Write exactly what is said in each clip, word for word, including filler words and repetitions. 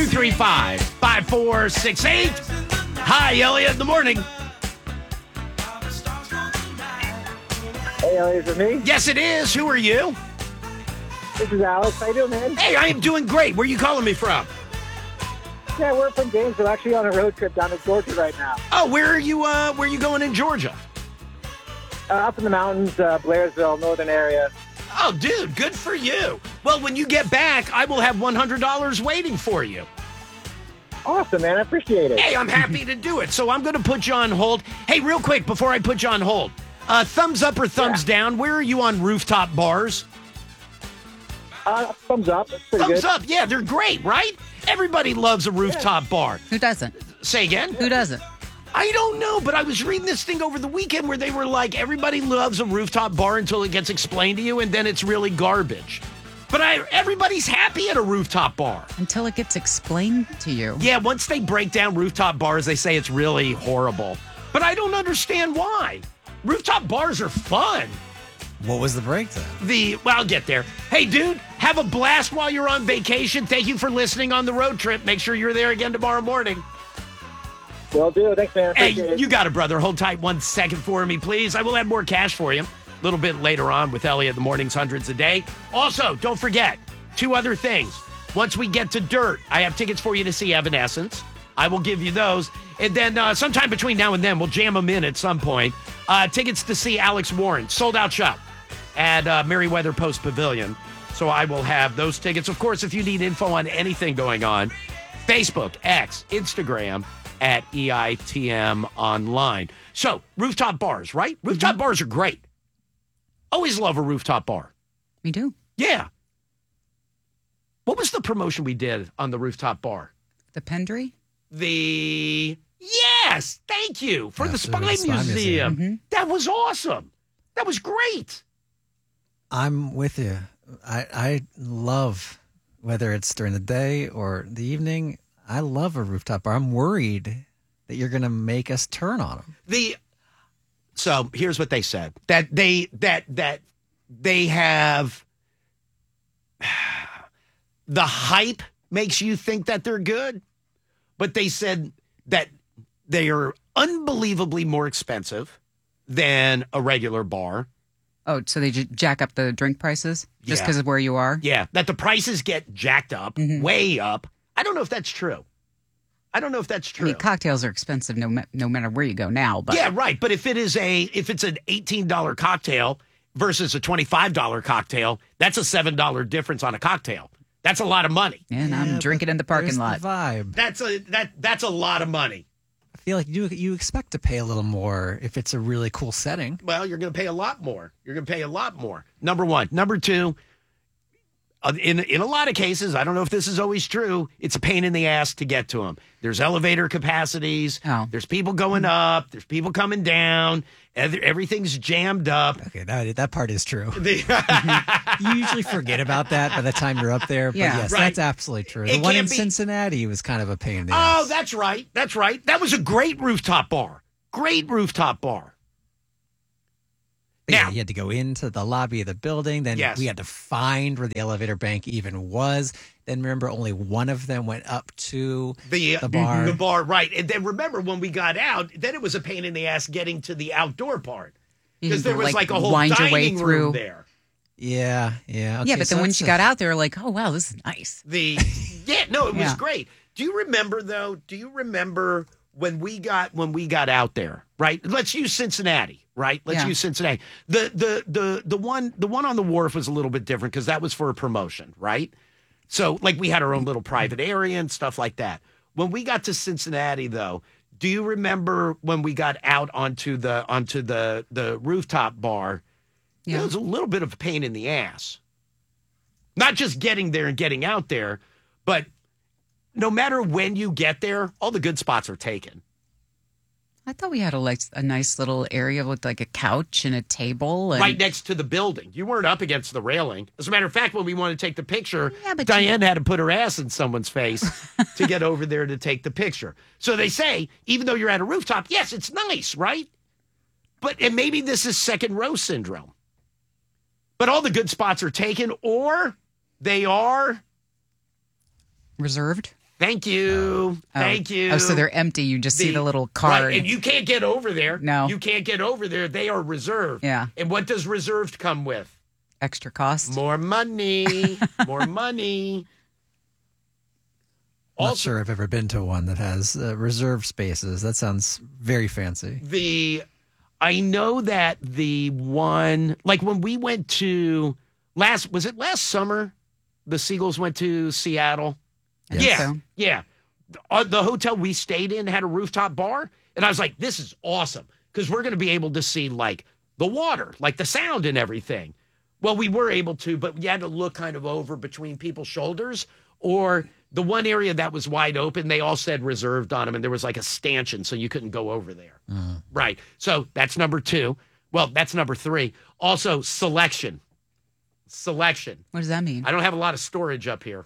two three five, five four six eight. Hi, Elliot in the morning. Hey, Elliot, is it me? Yes, it is. Who are you? This is Alex. How you doing, man? Hey, I am doing great. Where are you calling me from? Yeah, we're from Gainesville. Actually on a road trip down to Georgia right now. Oh, where are you? Uh, where are you going in Georgia? Uh, up in the mountains, uh, Blairsville, northern area. Oh, dude, good for you. Well, when you get back, I will have one hundred dollars waiting for you. Awesome, man. I appreciate it. Hey, I'm happy to do it. So I'm going to put you on hold. Hey, real quick, before I put you on hold, uh, thumbs up or thumbs Yeah. down? Where are you on rooftop bars? Uh, thumbs up. That's pretty Thumbs good. up. Yeah, they're great, right? Everybody loves a rooftop bar. Who doesn't? Say again? Who doesn't? I don't know, but I was reading this thing over the weekend where they were like, everybody loves a rooftop bar until it gets explained to you, and then it's really garbage. But I, everybody's happy at a rooftop bar. Until it gets explained to you. Yeah, once they break down rooftop bars, they say it's really horrible. But I don't understand why. Rooftop bars are fun. What was the breakdown? The well, I'll get there. Hey, dude, have a blast while you're on vacation. Thank you for listening on the road trip. Make sure you're there again tomorrow morning. Will do. Thanks, man. Hey, Appreciate it. you got it, brother. Hold tight one second for me, please. I will have more cash for you a little bit later on with Elliot in the mornings, hundreds a day. Also, don't forget two other things. Once we get to Dirt, I have tickets for you to see Evanescence. I will give you those. And then uh, sometime between now and then, we'll jam them in at some point. Uh, tickets to see Alex Warren, sold out shop at uh, Merriweather Post Pavilion. So I will have those tickets. Of course, if you need info on anything going on, Facebook, X, Instagram, at E I T M Online. So, rooftop bars, right? Rooftop mm-hmm. bars are great. Always love a rooftop bar. Me too. Yeah. What was the promotion we did on the rooftop bar? The Pendry? The, yes, thank you, for Yeah, the for Spy the Spy Museum. Museum. Mm-hmm. That was awesome. That was great. I'm with you. I, I love, whether it's during the day or the evening, I love a rooftop bar. I'm worried that you're going to make us turn on them. The so here's what they said that they that that they have the hype makes you think that they're good, but they said that they are unbelievably more expensive than a regular bar. Oh, so they j- jack up the drink prices just Yeah. because of where you are? Yeah, that the prices get jacked up, Mm-hmm. way up. I don't know if that's true. I don't know if that's I true. mean, cocktails are expensive no, ma- no matter where you go now. But Yeah, right. But if it is a if it's an eighteen dollars cocktail versus a twenty-five dollars cocktail, that's a seven dollars difference on a cocktail. That's a lot of money. And I'm Yeah, drinking but in the parking there's lot. The vibe. That's a that that's a lot of money. I feel like you you expect to pay a little more if it's a really cool setting. Well, you're going to pay a lot more. You're going to pay a lot more. Number one. Number two, uh, in in a lot of cases, I don't know if this is always true, it's a pain in the ass to get to them. There's elevator capacities. Oh. There's people going up. There's people coming down. ev- Everything's jammed up. Okay, that that part is true. The- You usually forget about that by the time you're up there. But Yeah. yes, Right. that's absolutely true. It The one can't in be- Cincinnati was kind of a pain in the Oh, ass. that's right. That's right. That was a great rooftop bar. Great rooftop bar. Yeah, Now- you had to go into the lobby of the building. Then Yes. we had to find where the elevator bank even was. Then remember, only one of them went up to The, the bar. The bar, right. And then remember when we got out, then it was a pain in the ass getting to the outdoor part. You Because had there to, was like, a whole wind your way dining through. room there. Yeah, yeah. yeah, okay, but so then once that's you a- got out there, like, oh, wow, this is nice. The yeah, no, it was Yeah. great. Do you remember though? Do you remember when we got when we got out there? Right. Let's use Cincinnati. Right. Let's Yeah. use Cincinnati. The the the the one the one on the wharf was a little bit different because that was for a promotion. Right. So like we had our own little private area and stuff like that. When we got to Cincinnati, though, do you remember when we got out onto the onto the the rooftop bar? Yeah. It was a little bit of a pain in the ass. Not just getting there and getting out there, but no matter when you get there, all the good spots are taken. I thought we had a like a nice little area with like a couch and a table. And, Right next to the building. You weren't up against the railing. As a matter of fact, when we wanted to take the picture, Yeah, but Diane had to put her ass in someone's face to get over there to take the picture. So they say, even though you're at a rooftop, yes, it's nice, right? But and maybe this is second row syndrome. But all the good spots are taken, or they are reserved. Thank you. Oh. Thank you. Oh, so they're empty. You just see the little card. Right, and you can't get over there. No. You can't get over there. They are reserved. Yeah. And what does reserved come with? Extra cost. More money. More money. I'm not Also, sure I've ever been to one that has uh, reserved spaces. That sounds very fancy. the I know that the one, like when we went to last, was it last summer? The Seagulls went to Seattle. I think Yeah, so. yeah. Uh, the hotel we stayed in had a rooftop bar, and I was like, "This is awesome," because we're going to be able to see like the water, like the sound and everything. Well, we were able to, but you had to look kind of over between people's shoulders, or the one area that was wide open, they all said reserved on them, and there was like a stanchion, so you couldn't go over there. Right. So that's number two. Well, that's number three. Also, selection. Selection. What does that mean? I don't have a lot of storage up here.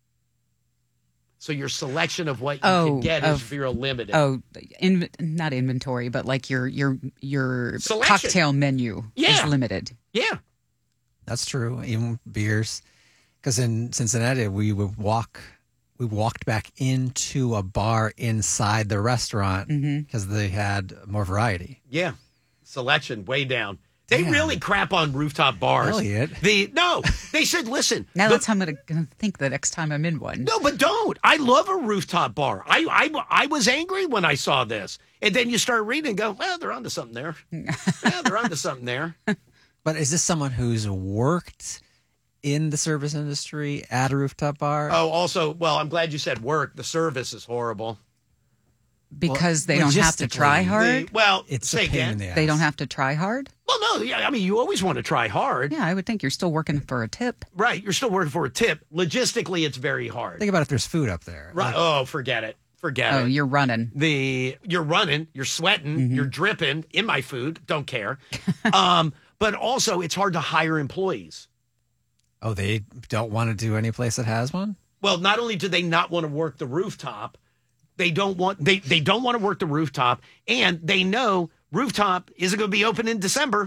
So your selection of what you Oh, can get of- is real limited. Oh, in, not inventory, but like your your your Selection. cocktail menu Yeah. is limited. Yeah. That's true. Even beers, because in Cincinnati we would walk, we walked back into a bar inside the restaurant because they had more variety. Yeah. Selection way down. They Damn. really crap on rooftop bars. Elliot. The no, they said, listen. Now the- that's how I'm going to think the next time I'm in one. No, but don't. I love a rooftop bar. I, I, I was angry when I saw this. And then you start reading and go, well, they're onto something there. Yeah, they're onto something there. But is this someone who's worked in the service industry at a rooftop bar? Oh, also, well, I'm glad you said work. The service is horrible. Because they don't have to try logistically, hard. The, well, It's say a pain again. in the ass. They don't have to try hard. Well, no, yeah, I mean, you always want to try hard. Yeah, I would think you're still working for a tip. Right. You're still working for a tip. Logistically, it's very hard. Think about if there's food up there. Right. Like, Oh, forget it. Forget Oh, it. you're running. The you're running, you're sweating, Mm-hmm. you're dripping in my food. Don't care. um, but also, it's hard to hire employees. oh, they don't want to do any place that has one? Well, not only do they not want to work the rooftop, they don't want they they don't want to work the rooftop, and they know rooftop isn't going to be open in December.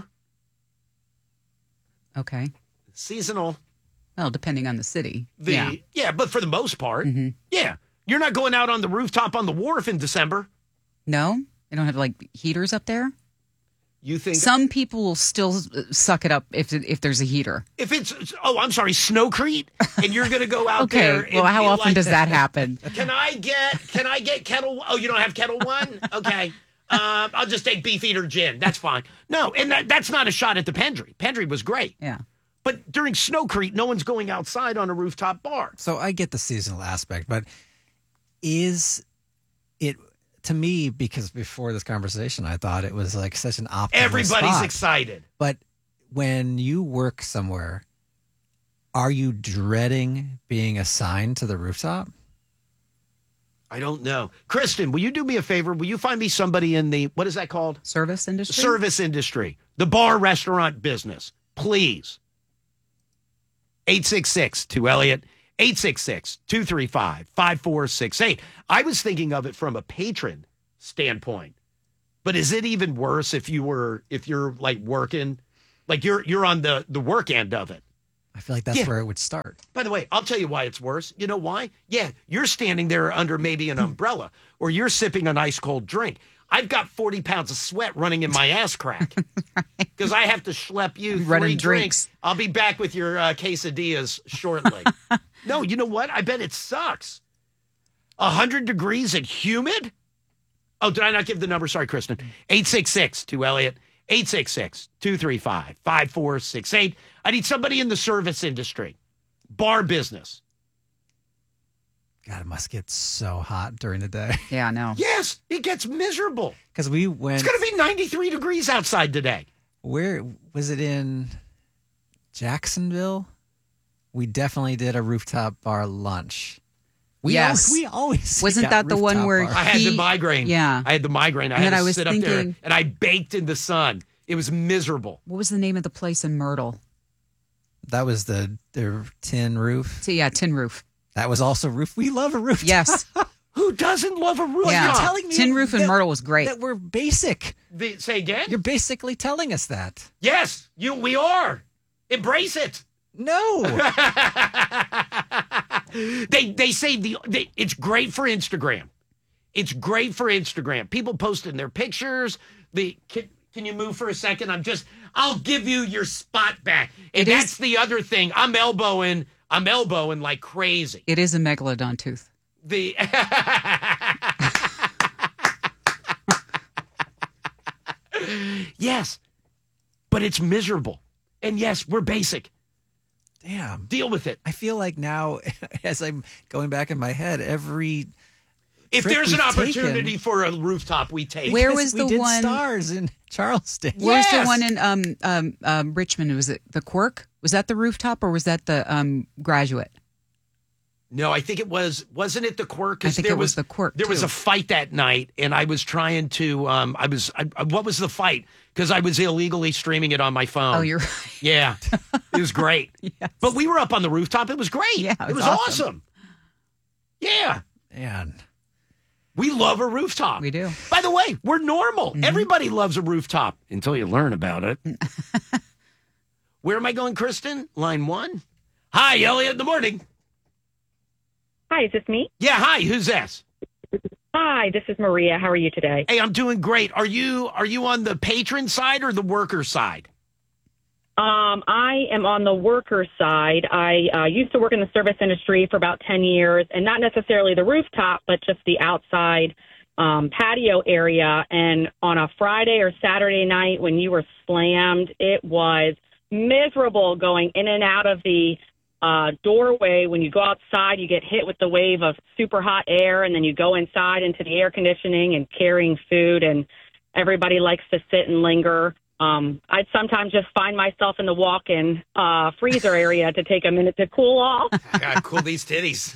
Okay. Seasonal. Well, depending on the city. The yeah. yeah, but for the most part, Mm-hmm. yeah, you're not going out on the rooftop on the wharf in December. No? They don't have like heaters up there? You think Some people will still uh, suck it up if if there's a heater. if it's oh, I'm sorry, Snowcrete, and you're going to go out Okay. there. and Well, how be often like, does that happen? Can I get can I get kettle? Oh, you don't have kettle one? Okay. Um, I'll just take Beefeater gin. That's fine. No, and that, that's not a shot at the Pendry. Pendry was great. Yeah. But during Snowcrete, no one's going outside on a rooftop bar. So I get the seasonal aspect, but is it to me, because before this conversation, I thought it was like such an optimal Everybody's spot. excited. But when you work somewhere, are you dreading being assigned to the rooftop? I don't know. Kristen, will you do me a favor? Will you find me somebody in the, what is that called? Service industry? Service industry, the bar restaurant business, please. eight six six two Elliot, eight six six two three five five four six eight. I was thinking of it from a patron standpoint. But is it even worse if you were if you're like working, like you're you're on the the work end of it? I feel like that's Yeah. where it would start. By the way, I'll tell you why it's worse. You know why? Yeah, you're standing there under maybe an umbrella or you're sipping an ice cold drink. I've got forty pounds of sweat running in my ass crack because I have to schlep you three Running drinks. drinks. I'll be back with your uh, quesadillas shortly. No, you know what? I bet it sucks. one hundred degrees and humid? Oh, did I not give the number? Sorry, Kristen. eight six six two Elliot, eight six six two three five five four six eight. I need somebody in the service industry, bar business. God, it must get so hot during the day. Yeah, no. Yes, it gets miserable. Because we went, It's going to be ninety-three degrees outside today. where was it in Jacksonville? We definitely did a rooftop bar lunch. We Yes. al- we always seek Wasn't out that the one rooftop where bars. I had the He- migraine. yeah. I had the migraine. I And had then to I was sit up there thinking- and I baked in the sun. It was miserable. What was the name of the place in Myrtle? That was the the tin roof. So, yeah, Tin Roof. That was also roof. We love a rooftop. Yes. Who doesn't love a rooftop? Yeah. You're telling me Tin Roof in that- Myrtle was great. That we're basic. The, say again? You're basically telling us that. Yes, you. We are. Embrace it. No. they they say the they, it's great for Instagram. It's great for Instagram. People posting their pictures. The can, can you move for a second? I'm just I'll give you your spot back. And It is- that's the other thing. I'm elbowing. I'm elbowing like crazy. It is a megalodon tooth. The yes, but it's miserable. And yes, we're basic. Damn. Deal with it. I feel like now, as I'm going back in my head, every If trip there's an we've opportunity taken- for a rooftop, we take. Where because was we the did one- stars in Charleston? Where was Yes! the one in um, um, um, Richmond? Was it the Quirk? Was that the rooftop or was that the um, Graduate? No, I think it was. Wasn't it the Quirk? 'Cause I think there it was the Quirk, There was too. a fight that night, and I was trying to. Um, I was. I, I- what was the fight? Because I was illegally streaming it on my phone. Oh, you're right. Yeah, it was great. Yes. But we were up on the rooftop. It was great. Yeah, it it was was awesome. awesome. Yeah, Man, we love a rooftop. We do. By the way, we're normal. Everybody loves a rooftop until you learn about it. Where am I going, Kristen? Line one. Hi, Elliot. In the morning. Hi, is this me? Yeah. Hi. Who's this? Hi, this is Maria. How are you today? Hey, I'm doing great. Are you are you on the patron side or the worker side? Um, I am on the worker side. I uh, used to work in the service industry for about ten years, and not necessarily the rooftop, but just the outside um, patio area. And on a Friday or Saturday night when you were slammed, it was miserable going in and out of the uh, doorway. When you go outside, you get hit with the wave of super hot air, and then you go inside into the air conditioning and carrying food, and everybody likes to sit and linger. Um, I'd sometimes just find myself in the walk-in uh, freezer area to take a minute to cool off. I gotta cool these titties.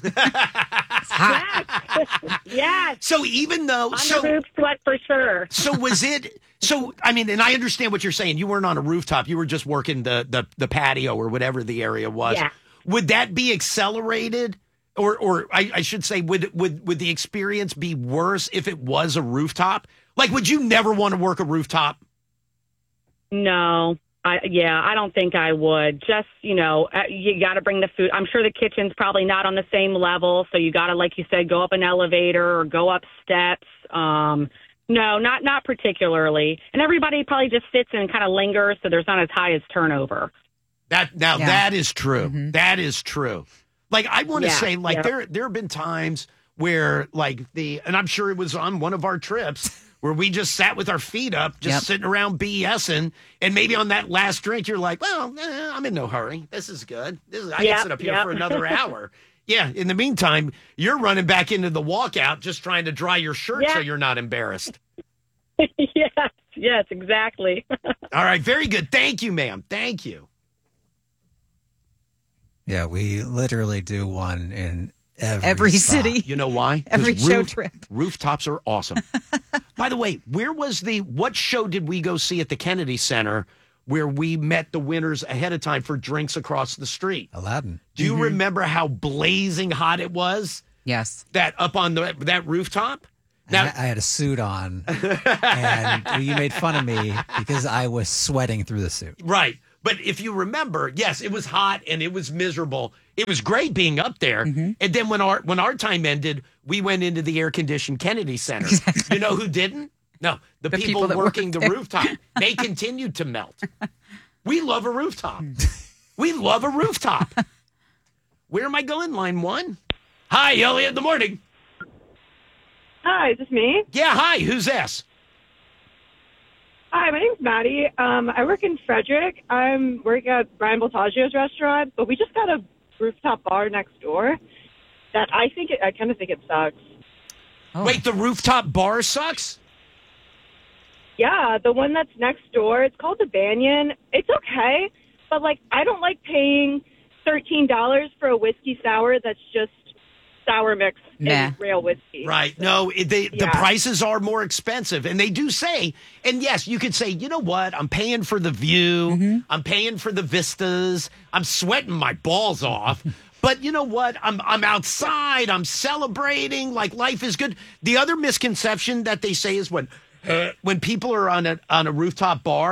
Yes. Yes. So even though, so Under-boob sweat for sure. so was it? So I mean, and I understand what you're saying. You weren't on a rooftop. You were just working the the, the patio or whatever the area was. Yeah. Would that be accelerated, or or I, I should say, would would would the experience be worse if it was a rooftop? Like, would you never want to work a rooftop? No. I, yeah, I don't think I would. Just, you know, uh, you got to bring the food. I'm sure the kitchen's probably not on the same level, so you got to, like you said, go up an elevator or go up steps. Um, no, not not particularly. And everybody probably just sits and kind of lingers, so there's not as high as turnover. That now Yeah. that is true. Mhm. That is true. Like I want to Yeah, say, like yeah. there there have been times where like the and I'm sure it was on one of our trips where we just sat with our feet up, just Yep. sitting around BSing, and maybe on that last drink you're like, well, eh, I'm in no hurry. This is good. This is I Yep, can sit up here yep. for another hour. Yeah. In the meantime, you're running back into the walkout, just trying to dry your shirt Yeah. so you're not embarrassed. yes, yes, exactly. All right. Very good. Thank you, ma'am. Thank you. yeah, we literally do one in every, Every spot. city. You know why? 'Cause Every show trip. Rooftops are awesome. By the way, where was the what show did we go see at the Kennedy Center where we met the winners ahead of time for drinks across the street? Aladdin. Do you remember how blazing hot it was Yes. that up on the that rooftop? Now, Now, I, I had a suit on, and you made fun of me because I was sweating through the suit. right. But if you remember, yes, it was hot and it was miserable. It was great being up there. And then when our when our time ended, we went into the air conditioned Kennedy Center. You know who didn't? No, the, The people, people that working worked the there. rooftop. They continued to melt. We love a rooftop. We love a rooftop. Where am I going? Line one. Hi, Elliot. In the morning. Hi, is this me? Yeah. Hi. Who's this? Hi, my name's Maddie. Um, I work in Frederick. I'm working at Brian Boltaggio's restaurant, but we just got a rooftop bar next door that I think it, I kind of think it sucks. Oh. Wait, the rooftop bar sucks? Yeah, the one that's next door, it's called the Banyan. It's okay, but like I don't like paying thirteen dollars for a whiskey sour that's just sour mix Nah. and real whiskey. Right. No, it, they, the Yeah. prices are more expensive. And they do say, and yes, you could say, you know what? I'm paying for the view. I'm paying for the vistas. I'm sweating my balls off. But you know what? I'm I'm outside. I'm celebrating. Like life is good. The other misconception that they say is when uh, when people are on a on a rooftop bar,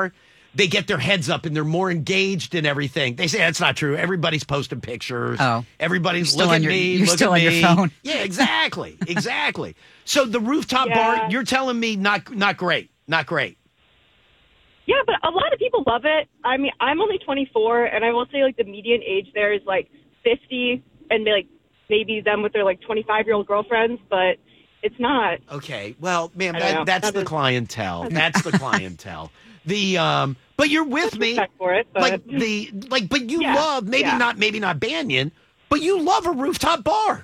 they get their heads up and they're more engaged in everything. They say that's not true. Everybody's posting pictures. Oh. Everybody's You're still look on at your- me. you're look still at on your me. phone. Yeah, exactly. Exactly. So the rooftop Yeah. bar, you're telling me not not great. Not great. Yeah, but a lot of people love it. I mean, I'm only twenty-four, and I will say, like, the median age there is, like, fifty, and, like, maybe them with their, like, twenty-five-year-old girlfriends, but it's not. Okay. Well, man, I don't that, know. that's That the is- clientele. That's the clientele. The um but you're with me. Respect for it, but Like the like but you Yeah, love maybe yeah. not maybe not Banyan, but you love a rooftop bar.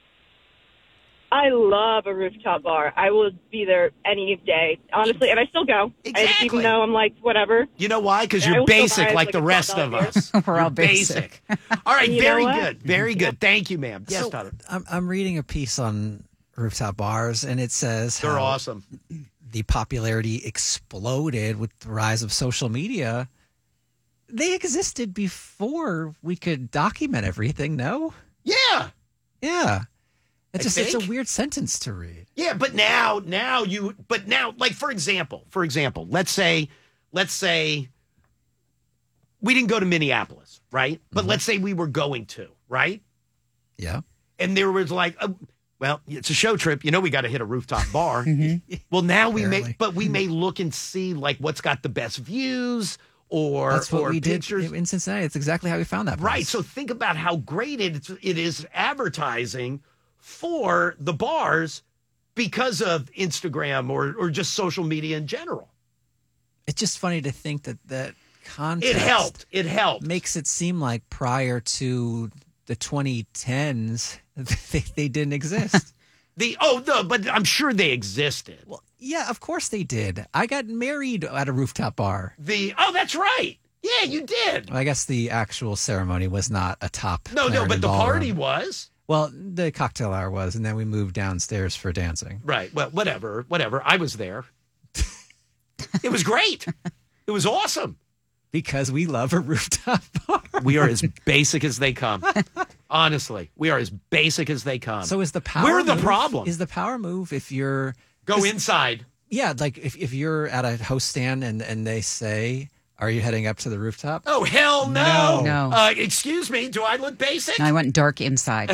I love a rooftop bar. I will be there any day, honestly, and I still go. I, Exactly. even though I'm like, whatever. You know why? Because I you're will still basic buy, like like, the a rest twelve of dollar us. We're all You're basic. All right, You know very what? good. Very good. Thank you, ma'am. Yes, So, Tyler. I'm, I'm reading a piece on rooftop bars, and it says They're how awesome. the popularity exploded with the rise of social media. They existed before we could document everything, no? Yeah. Yeah. It's I just it's a think. weird sentence to read. Yeah, but now, now you, but now, like for example, for example, let's say, let's say, we didn't go to Minneapolis, right? But let's say we were going to, right? Yeah. And there was like, a, well, it's a show trip. You know, we got to hit a rooftop bar. Well, now we may, Apparently. but we may look and see like what's got the best views or That's what or we pictures. did in Cincinnati. It's exactly how we found that place. Right. So think about how great it, it is advertising for the bars because of Instagram or, or just social media in general. It's just funny to think that that context It helped. It helped. makes it seem like prior to the twenty tens, they, they didn't exist. The oh no, but I'm sure they existed. Well, yeah, of course they did. I got married at a rooftop bar. The oh, that's right. Yeah, you did. Well, I guess the actual ceremony was not a top. No, no, Clarendon but the ballroom. party was. Well, the cocktail hour was, and then we moved downstairs for dancing. Right. Well, whatever, whatever. I was there. It was great. It was awesome. Because we love a rooftop bar. We are as basic as they come. Honestly, we are as basic as they come. So is the power We're the move- problem. Is the power move if you're Go 'cause- inside. Yeah, like if, if you're at a host stand and, and they say, "Are you heading up to the rooftop?" Oh hell no! No. Uh, excuse me. Do I look basic? And I went dark inside.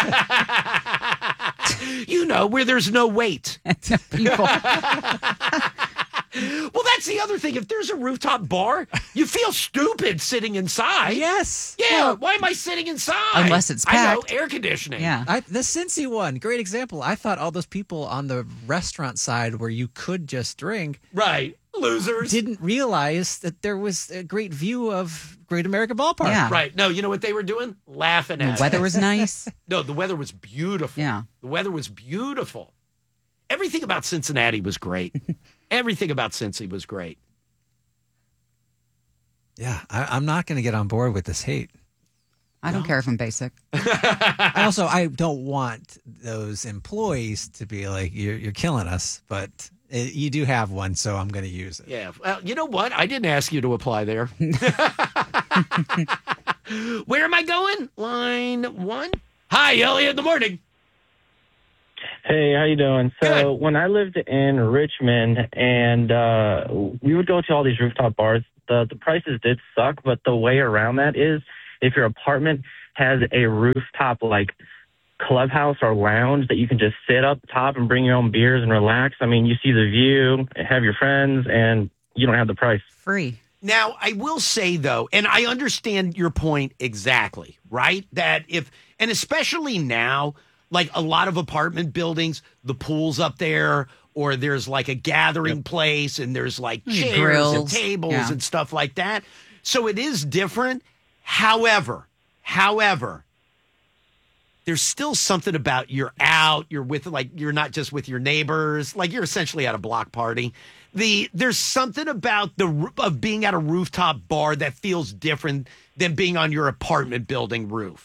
You know where there's no wait. People. Well, that's the other thing. If there's a rooftop bar, you feel stupid sitting inside. Yes. Yeah. Why am I sitting inside? Unless it's I know packed. air conditioning. Yeah. I, the Cincy one, great example. I thought all those people on the restaurant side where you could just drink Right. Losers. didn't realize that there was a great view of Great American Ballpark. Yeah. Right. No, you know what they were doing? Laughing The at weather it. was nice. No, the weather was beautiful. Yeah. The weather was beautiful. Everything about Cincinnati was great. Everything about Cincy was great. Yeah, I, I'm not going to get on board with this hate. I don't care if I'm basic. I also, I don't want those employees to be like, "You're you're killing us," but it, you do have one, so I'm going to use it. Yeah. Well, you know what? I didn't ask you to apply there. Where am I going? Line one. Hi, Elliot in the morning. Hey, how you doing? So Good. when I lived in Richmond and uh, we would go to all these rooftop bars, the, the prices did suck, but the way around that is if your apartment has a rooftop like clubhouse or lounge that you can just sit up top and bring your own beers and relax. I mean, you see the view, have your friends, and you don't have the price. Free. Now, I will say, though, and I understand your point exactly, right? That if, and especially now, like a lot of apartment buildings, the pool's up there, or there's like a gathering place, and there's like Mm, chairs and grills. tables Yeah. and stuff like that. So it is different. However, however, there's still something about you're out, you're with like you're not just with your neighbors, like you're essentially at a block party. The there's something about the roo- of being at a rooftop bar that feels different than being on your apartment building roof.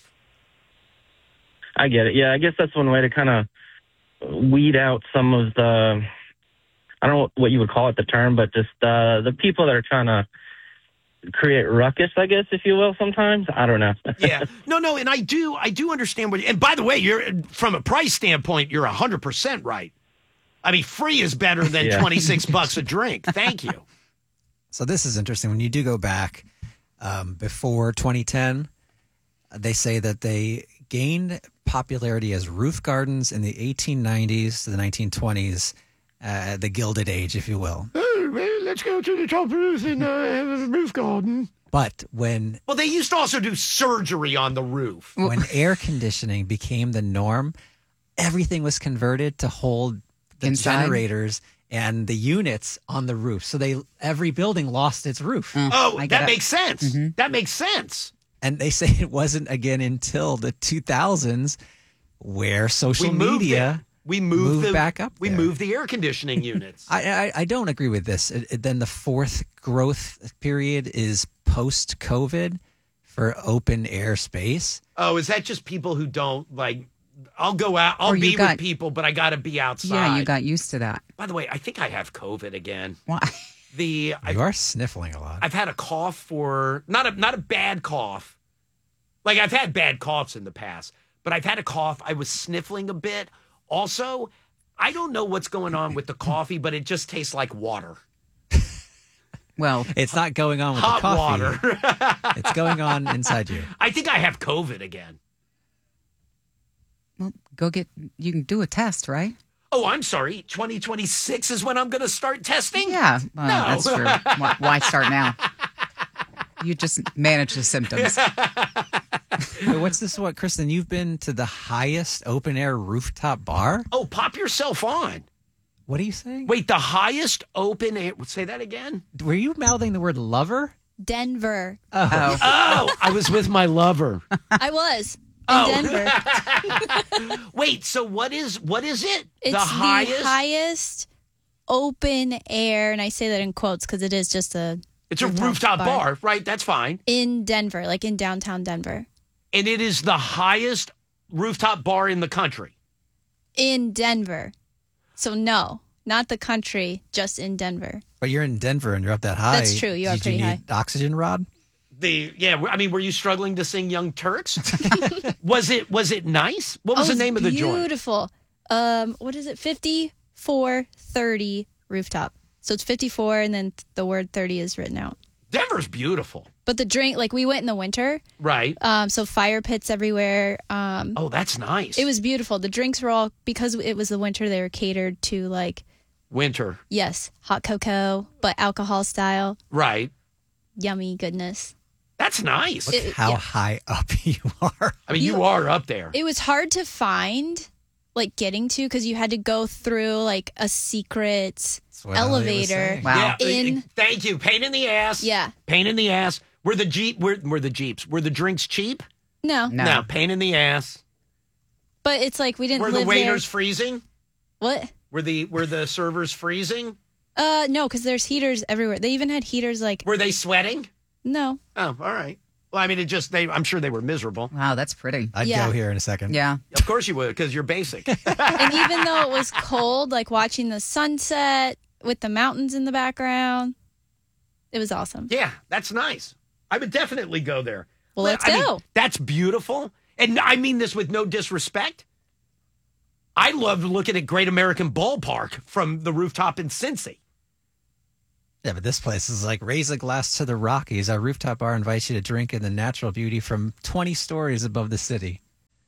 I get it. Yeah, I guess that's one way to kind of weed out some of the, I don't know what you would call it, the term, but just uh, the people that are trying to create ruckus, I guess, if you will, sometimes. I don't know. Yeah. No, no, and I do I do understand what and by the way, you're from a price standpoint, you're one hundred percent right. I mean, free is better than Yeah. twenty-six bucks a drink. Thank you. So this is interesting. When you do go back um, before twenty ten, they say that they gained popularity as roof gardens in the eighteen nineties to the nineteen twenties, uh, the Gilded Age, if you will. Oh, well, let's go to the top roof and uh, have a roof garden. But when Well, they used to also do surgery on the roof. when air conditioning became the norm, everything was converted to hold the Inside? generators and the units on the roof. So they every building lost its roof. Oh, I get that it. makes sense. That makes sense. And they say it wasn't again until the two thousands where social We moved media it. We moved, moved the, back up We there. moved the air conditioning units. I, I, I don't agree with this. It, it- then the fourth growth period is post COVID for open air space. Oh, is that just people who don't like? I'll go out. I'll Or you be got- with people, but I got to be outside. Yeah, you got used to that. By the way, I think I have COVID again. Why? The I've, You are sniffling a lot. I've had a cough for not a not a bad cough. Like I've had bad coughs in the past, but I've had a cough. I was sniffling a bit. Also, I don't know what's going on with the coffee, but it just tastes like water. Well, It's not going on with Hot the coffee. water. It's going on inside you. I think I have COVID again. well, go get. You can do a test, right? Oh, I'm sorry. twenty twenty-six is when I'm going to start testing? Yeah, well, No. that's true. Why, why start now? You just manage the symptoms. Wait, what's this? What, Kristen? You've been to the highest open air rooftop bar? Oh, pop yourself on. What are you saying? Wait, the highest open air. Say that again? Were you mouthing the word lover? Denver. Oh, Oh, I was with my lover. I was in Oh. Denver. Wait, so what is what is it? It's the highest? highest open air, and I say that in quotes because it is just a It's a rooftop bar, right? That's fine. in Denver, like in downtown Denver. And it is the highest rooftop bar in the country. In Denver. So no, not the country, just in Denver. But you're in Denver and you're up that high. That's true, you are Did pretty you high. need oxygen rod? The yeah, I mean, were you struggling to sing Young Turks? was it was it nice? What was Oh, the name of the joint? Beautiful. Um, what is it? fifty-four thirty rooftop. So it's fifty-four, and then the word thirty is written out. Denver's beautiful, But the drink, like we went in the winter, right? um, so fire pits everywhere. Um, Oh, that's nice. It was beautiful. The drinks were all, because it was the winter, they were catered to like, winter, yes, hot cocoa, but alcohol style. right? Yummy goodness. That's nice. It- How yeah. high up you are. I mean, you, you- are up there. It was hard to find, like getting to, because you had to go through like a secret That's what Elliot was elevator. saying. wow. Yeah, in- uh, thank you. Pain in the ass. Yeah. Pain in the ass. Were the Jeep? Were, were the Jeeps? Were the drinks cheap? No, No. Pain in the ass. but it's like we didn't Were live the waiters there. freezing? What? Were the were the servers freezing? Uh, no, because there's heaters everywhere. They even had heaters like, Were they sweating? no. Oh, all right. Well, I mean, it just they. I'm sure they were miserable. Wow, that's pretty. I'd Yeah. go here in a second. Yeah. Of course you would, because you're basic. And even though it was cold, like watching the sunset with the mountains in the background, it was awesome. Yeah, that's nice. I would definitely go there. Well, let's I mean, go. that's beautiful. And I mean this with no disrespect. I love looking at Great American Ballpark from the rooftop in Cincy. Yeah, but this place is like raise a glass to the Rockies. Our rooftop bar invites you to drink in the natural beauty from twenty stories above the city.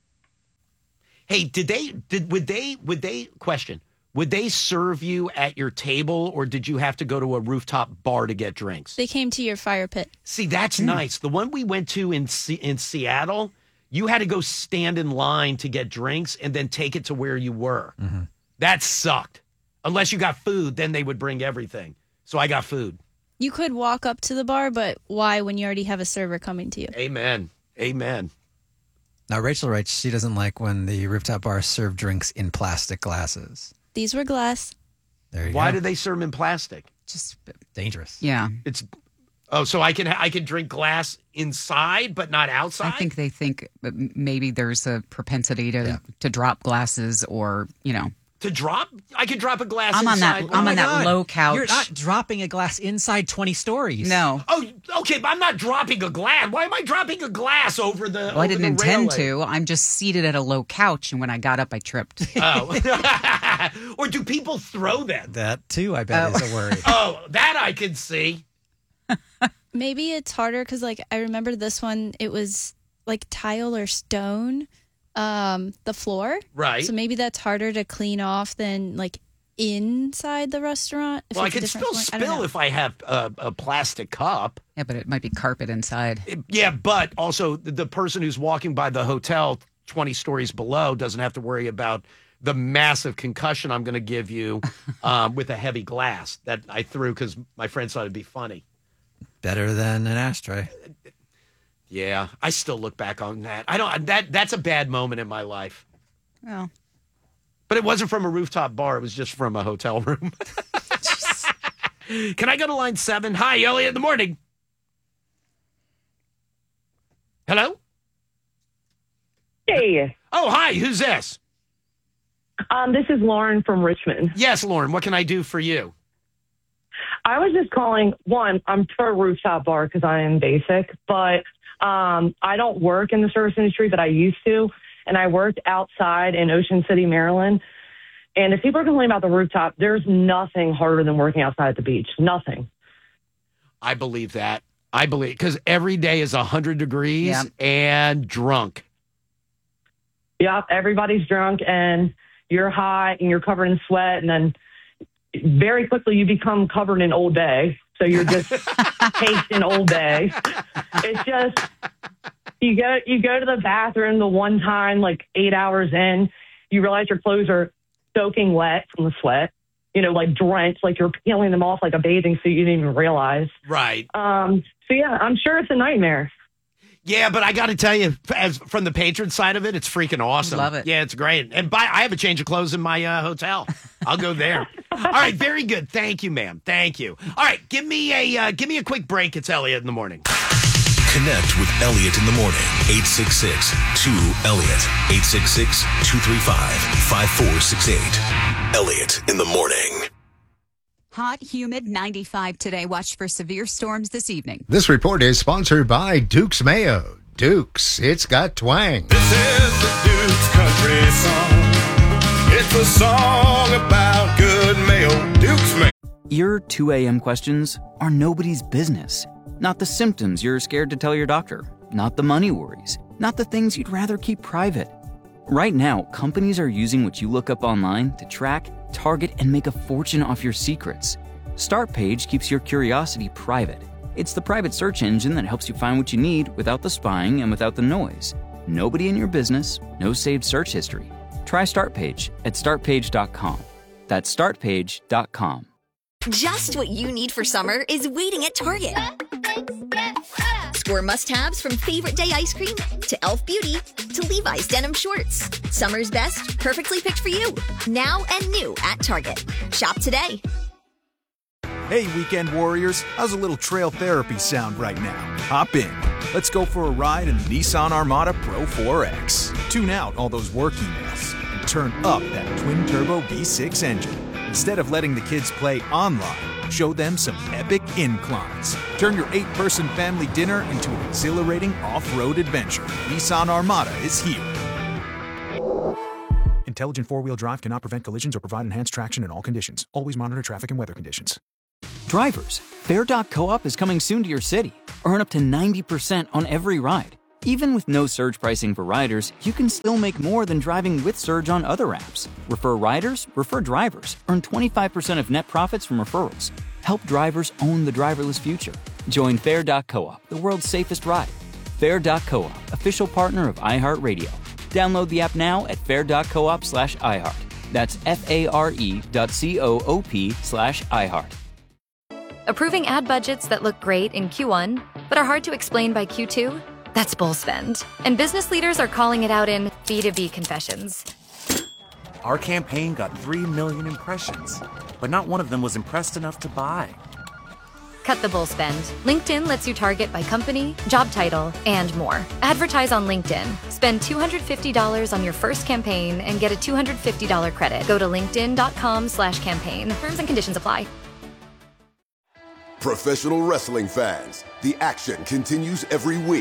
Hey, did they did would they would they question would they serve you at your table, or did you have to go to a rooftop bar to get drinks? They came to your fire pit. See, that's nice. The one we went to in Se- in Seattle, you had to go stand in line to get drinks and then take it to where you were. That sucked. Unless you got food, then they would bring everything. So I got food. You could walk up to the bar, but why when you already have a server coming to you? Amen. Amen. Now, Rachel writes she doesn't like when the rooftop bars serve drinks in plastic glasses. These were glass. There you Why go. do they serve them in plastic? Just, Dangerous. yeah. It's oh, so I can I can drink glass inside but not outside. I think they think that m- maybe there's a propensity to, Yeah. to drop glasses or, you know. to drop, I could drop a glass. I'm on that- inside. I'm Oh my on that God. low couch. You're not dropping a glass inside twenty stories. No. Oh, okay, but I'm not dropping a glass. Why am I dropping a glass over the? Well, I over didn't the intend railing? to. I'm just seated at a low couch, and when I got up, I tripped. Oh, or do people throw them? That too, I bet, Oh. is a worry. Oh, that I can see. Maybe it's harder because, like, I remember this one, it was like tile or stone, um, the floor. Right. So maybe that's harder to clean off than, like, inside the restaurant. If Well, I it's a could different still floor. I don't spill know. if I have a, a plastic cup. Yeah, but it might be carpet inside. Yeah, but also the person who's walking by the hotel twenty stories below doesn't have to worry about the massive concussion I'm going to give you um, with a heavy glass that I threw because my friends thought it'd be funny. Better than an ashtray. Yeah, I still look back on that. I don't. That that's a bad moment in my life. Well, But it wasn't from a rooftop bar. It was just from a hotel room. Can I go to line seven? Hi, Elliot in the morning. Hello? Hey. Oh, hi. Who's this? Um, this is Lauren from Richmond. Yes, Lauren. What can I do for you? I was just calling, one, I'm for a rooftop bar because I am basic, but um, I don't work in the service industry, but I used to. And I worked outside in Ocean City, Maryland. And if people are complaining about the rooftop, there's nothing harder than working outside at the beach. Nothing. I believe that. I believe because every day is one hundred degrees Yeah. and drunk. Yep, everybody's drunk and you're hot and you're covered in sweat. And then very quickly you become covered in Old Bay. So you're just caked in Old Bay. It's just, you go, you go to the bathroom the one time, like eight hours in, you realize your clothes are soaking wet from the sweat, you know, like drenched, like you're peeling them off like a bathing suit you didn't even realize. Right. Um, so yeah, I'm sure it's a nightmare. Yeah, but I got to tell you, as from the patron side of it, it's freaking awesome. Love it. Yeah, it's great. And by, I have a change of clothes in my uh, hotel. I'll go there. All right, very good. Thank you, ma'am. Thank you. All right, give me a uh, give me a quick break. It's Elliot in the morning. Connect with Elliot in the morning. eight six six, two, Elliot. eight six six, two three five, five four six eight. Elliot in the morning. Hot, humid, ninety-five today. Watch for severe storms this evening. This report is sponsored by Duke's Mayo. Duke's, it's got twang. This is the Duke's Country Song. It's a song about good mayo. Duke's Mayo. Your two a.m. questions are nobody's business. Not the symptoms you're scared to tell your doctor. Not the money worries. Not the things you'd rather keep private. Right now, companies are using what you look up online to track, target, and make a fortune off your secrets. StartPage keeps your curiosity private. It's the private search engine that helps you find what you need without the spying and without the noise. Nobody in your business, no saved search history. Try StartPage at start page dot com. That's start page dot com. Just what you need for summer is waiting at Target. Score must-haves from Favorite Day ice cream to e l f Beauty to Levi's denim shorts. Summer's best, perfectly picked for you. Now and new at Target. Shop today. Hey, weekend warriors, how's a little trail therapy sound right now? Hop in. Let's go for a ride in the Nissan Armada Pro four X. Tune out all those work emails and turn up that twin-turbo V six engine. Instead of letting the kids play online, show them some epic inclines. Turn your eight-person family dinner into an exhilarating off-road adventure. Nissan Armada is here. Intelligent four-wheel drive cannot prevent collisions or provide enhanced traction in all conditions. Always monitor traffic and weather conditions. Drivers, Fair dot Co-op is coming soon to your city. Earn up to ninety percent on every ride. Even with no surge pricing for riders, you can still make more than driving with surge on other apps. Refer riders, refer drivers. Earn twenty-five percent of net profits from referrals. Help drivers own the driverless future. Join Fair dot Co-op, the world's safest ride. Fair dot Co-op, official partner of iHeartRadio. Download the app now at fair dot coop slash iHeart. That's F-A-R-E dot C-O-O-P slash iHeart. Approving ad budgets that look great in Q one, but are hard to explain by Q two? That's bull spend. And business leaders are calling it out in B two B confessions. Our campaign got three million impressions, but not one of them was impressed enough to buy. Cut the bull spend. LinkedIn lets you target by company, job title, and more. Advertise on LinkedIn. Spend two hundred fifty dollars on your first campaign and get a two hundred fifty dollars credit. Go to linkedin.com slash campaign. Terms and conditions apply. Professional wrestling fans, the action continues every week.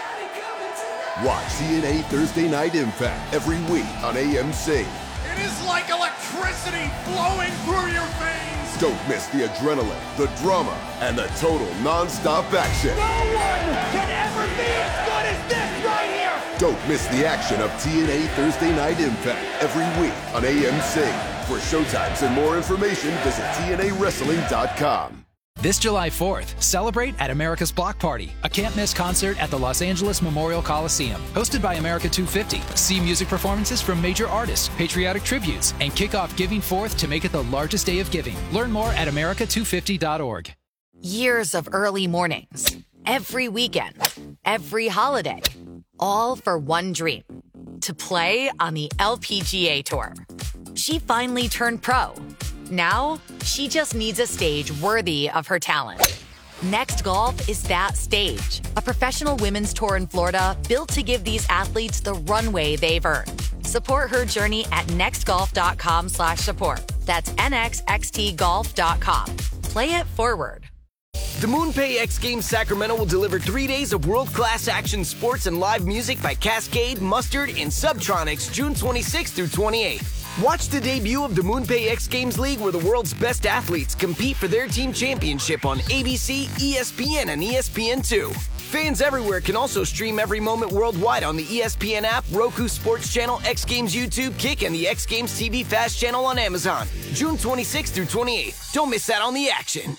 Watch T N A Thursday Night Impact every week on A M C. It is like electricity flowing through your veins. Don't miss the adrenaline, the drama, and the total non-stop action. No one can ever be as good as this right here! Don't miss the action of T N A Thursday Night Impact every week on A M C. For showtimes and more information, visit T N A wrestling dot com. This July fourth, celebrate at America's Block Party, a can't-miss concert at the Los Angeles Memorial Coliseum. Hosted by America two fifty, see music performances from major artists, patriotic tributes, and kick off Giving Fourth to make it the largest day of giving. Learn more at America two fifty dot org. Years of early mornings, every weekend, every holiday, all for one dream, to play on the L P G A Tour. She finally turned pro. Now, she just needs a stage worthy of her talent. Next Golf is that stage, a professional women's tour in Florida built to give these athletes the runway they've earned. Support her journey at nextgolf.com slash support. That's N X X T golf dot com. Play it forward. The MoonPay X Games Sacramento will deliver three days of world-class action sports and live music by Cascade, Mustard, and Subtronics June twenty-sixth through twenty-eighth. Watch the debut of the MoonPay X Games League, where the world's best athletes compete for their team championship on A B C, E S P N, and E S P N two. Fans everywhere can also stream every moment worldwide on the E S P N app, Roku Sports Channel, X Games YouTube, Kick, and the X Games T V Fast channel on Amazon. June twenty-sixth through twenty-eighth. Don't miss out on the action.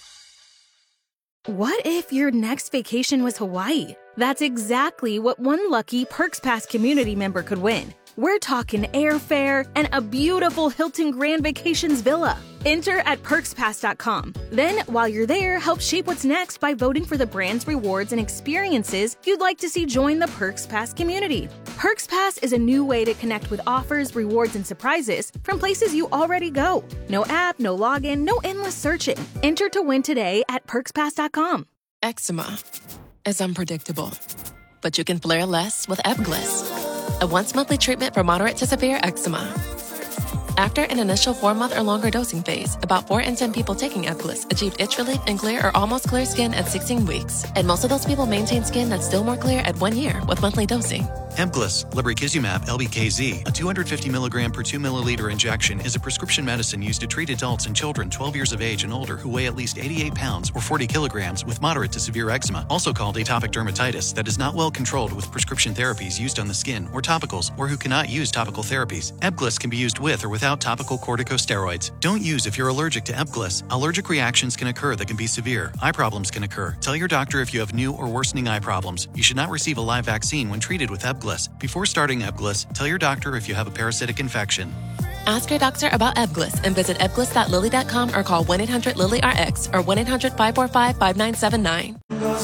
What if your next vacation was Hawaii? That's exactly what one lucky Perks Pass community member could win. We're talking airfare and a beautiful Hilton Grand Vacations villa. Enter at perks pass dot com. Then, while you're there, help shape what's next by voting for the brands, rewards, and experiences you'd like to see join the Perks Pass community. Perks Pass is a new way to connect with offers, rewards, and surprises from places you already go. No app, no login, no endless searching. Enter to win today at perks pass dot com. Eczema is unpredictable, but you can flare less with Ebglyss, a once-monthly treatment for moderate to severe eczema. After an initial four-month or longer dosing phase, about four in ten people taking Ebglyss achieved itch relief and clear or almost clear skin at sixteen weeks. And most of those people maintain skin that's still more clear at one year with monthly dosing. Ebglyss, lebrikizumab L B K Z, a two hundred fifty milligram per two milliliter injection, is a prescription medicine used to treat adults and children twelve years of age and older who weigh at least eighty-eight pounds or forty kilograms with moderate to severe eczema, also called atopic dermatitis, that is not well controlled with prescription therapies used on the skin or topicals, or who cannot use topical therapies. Ebglyss can be used with or without topical corticosteroids. Don't use if you're allergic to Ebglyss. Allergic reactions can occur that can be severe. Eye problems can occur. Tell your doctor if you have new or worsening eye problems. You should not receive a live vaccine when treated with Ebglyss. Before starting Ebglyss, tell your doctor if you have a parasitic infection. Ask your doctor about Ebglyss and visit ebglyss dot lilly dot com or call one eight hundred lilly R X or one eight hundred five four five five nine seven nine.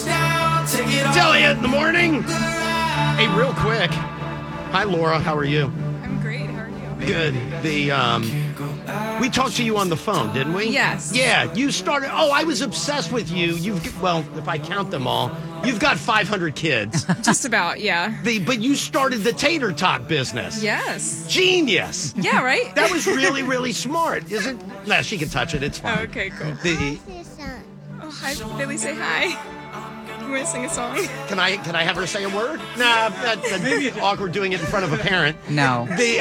It's Elliot in the morning. Hey, real quick. Hi, Laura. How are you? I'm great. How are you? Good. The um, we talked to you on the phone, didn't we? Yes. Yeah. You started. Oh, I was obsessed with you. You've well, if I count them all, you've got five hundred kids. Just about. Yeah. The but you started the tater tot business. Yes. Genius. Yeah. Right. That was really, really smart, isn't? Nah, she can touch it. It's fine. Oh, okay. Cool. The Oh, hi, Billy. Say hi. You want to sing a song? Can I can I have her say a word? Nah, that, that's awkward doing it in front of a parent. No. The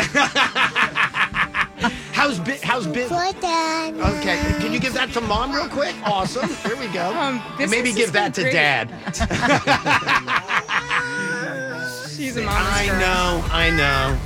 how's bi- how's bit? Okay, can you give that to Mom real quick? Awesome. Here we go. Um, and maybe give that to great. Dad. She's a mama's I girl. know. I know.